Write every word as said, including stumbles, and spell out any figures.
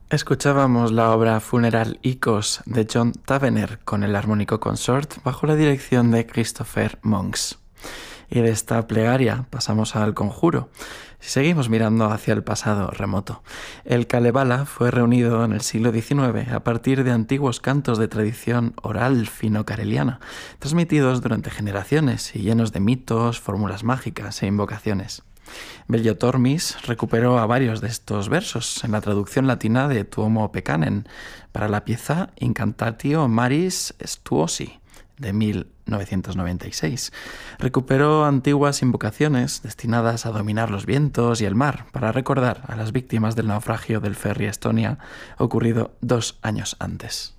Escuchábamos la obra Funeral Icos de John Tavener con el armónico consort bajo la dirección de Christopher Monks. Y de esta plegaria pasamos al conjuro. Si seguimos mirando hacia el pasado remoto, el Kalevala fue reunido en el siglo diecinueve a partir de antiguos cantos de tradición oral fino-kareliana, transmitidos durante generaciones y llenos de mitos, fórmulas mágicas e invocaciones. Bello Tormis recuperó a varios de estos versos en la traducción latina de Tuomo Pekkanen para la pieza Incantatio Maris Stuosi de mil novecientos noventa y seis. Recuperó antiguas invocaciones destinadas a dominar los vientos y el mar para recordar a las víctimas del naufragio del ferry Estonia ocurrido dos años antes.